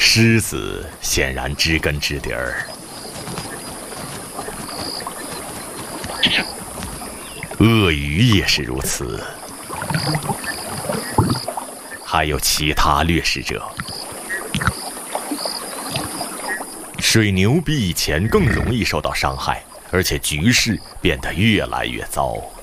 狮子显然知根知底儿，鳄鱼也是如此，还有其他掠食者。水牛比以前更容易受到伤害，而且局势变得越来越糟。